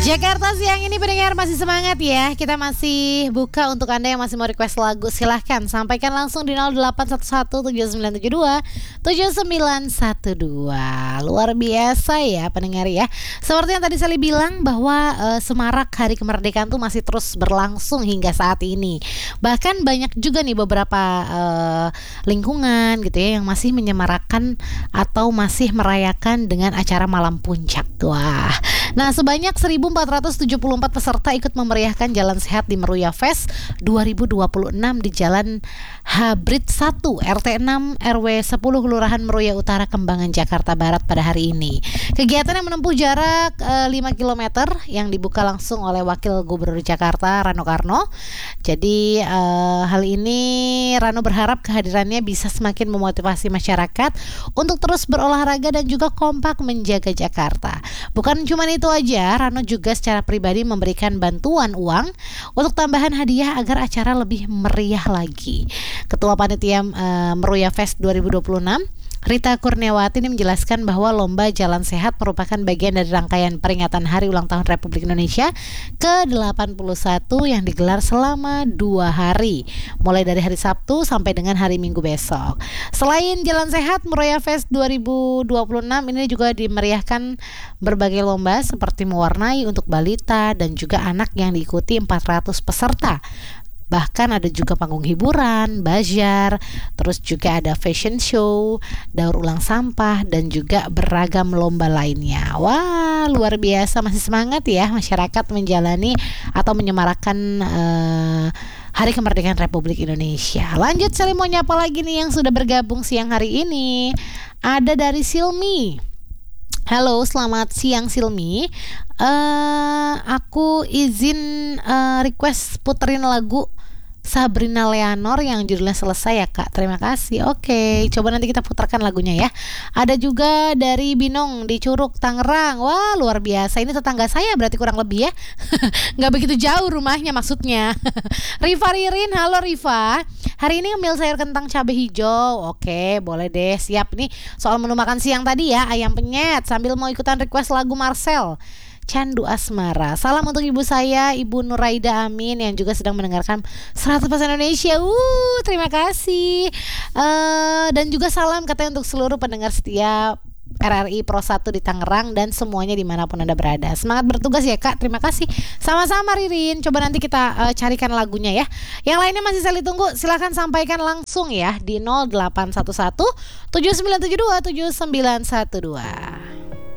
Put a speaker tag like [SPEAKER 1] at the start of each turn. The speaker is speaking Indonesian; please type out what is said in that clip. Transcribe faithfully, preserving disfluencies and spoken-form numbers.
[SPEAKER 1] Jakarta siang ini pendengar masih semangat ya. Kita masih buka untuk Anda yang masih mau request lagu. Silahkan sampaikan langsung di nol delapan satu satu tujuh sembilan tujuh dua tujuh sembilan satu dua. Luar biasa ya pendengar ya. Seperti yang tadi saya bilang bahwa uh, semarak Hari Kemerdekaan tuh masih terus berlangsung hingga saat ini. Bahkan banyak juga nih beberapa uh, lingkungan gitu ya yang masih menyemarakkan atau masih merayakan dengan acara malam puncak. Wah. Nah, sebanyak seribu empat ratus tujuh puluh empat peserta ikut memeriahkan Jalan Sehat di Meruya Fest dua ribu dua puluh enam di Jalan Habrit satu R T enam R W sepuluh Kelurahan Meruya Utara, Kembangan, Jakarta Barat pada hari ini. Kegiatan yang menempuh jarak e, lima kilometer yang dibuka langsung oleh Wakil Gubernur Jakarta Rano Karno. Jadi e, hal ini Rano berharap kehadirannya bisa semakin memotivasi masyarakat untuk terus berolahraga dan juga kompak menjaga Jakarta. Bukan cuma itu aja, Rano juga secara pribadi memberikan bantuan uang untuk tambahan hadiah agar acara lebih meriah lagi. Ketua Panitia uh, Meruya Fest dua ribu dua puluh enam, Rita Kurniawati, ini menjelaskan bahwa Lomba Jalan Sehat merupakan bagian dari rangkaian peringatan Hari Ulang Tahun Republik Indonesia ke delapan puluh satu yang digelar selama dua hari, mulai dari hari Sabtu sampai dengan hari Minggu besok. Selain Jalan Sehat, Meruya Fest dua ribu dua puluh enam ini juga dimeriahkan berbagai lomba seperti mewarnai untuk balita dan juga anak yang diikuti empat ratus peserta. Bahkan ada juga panggung hiburan, bazar, terus juga ada fashion show, daur ulang sampah, dan juga beragam lomba lainnya. Wah, luar biasa, masih semangat ya masyarakat menjalani atau menyemarakan uh, Hari Kemerdekaan Republik Indonesia. Lanjut, saya mau nyapa lagi nih yang sudah bergabung siang hari ini. Ada dari Silmi. Halo, selamat siang Silmi. Uh, aku izin uh, request puterin lagu Sabrina Leonor yang judulnya Selesai ya Kak. Terima kasih. Oke, coba nanti kita putarkan lagunya ya. Ada juga dari Binong di Curug, Tangerang. Wah, luar biasa. Ini tetangga saya berarti kurang lebih ya. Nggak begitu jauh rumahnya maksudnya. Riva Ririn, halo Riva. Hari ini ngemil sayur kentang cabai hijau. Oke, boleh deh. Siap nih soal menu makan siang tadi ya, ayam penyet. Sambil mau ikutan request lagu Marcel, Candu Asmara. Salam untuk ibu saya, Ibu Nuraida Amin, yang juga sedang mendengarkan seratus persen Indonesia. Uh, terima kasih. Uh, dan juga salam katanya untuk seluruh pendengar setia R R I Pro satu di Tangerang dan semuanya dimanapun Anda berada. Semangat bertugas ya Kak. Terima kasih. Sama-sama Ririn. Coba nanti kita uh, carikan lagunya ya. Yang lainnya masih saya tunggu. Silahkan sampaikan langsung ya di nol delapan satu satu tujuh sembilan tujuh dua tujuh sembilan satu dua.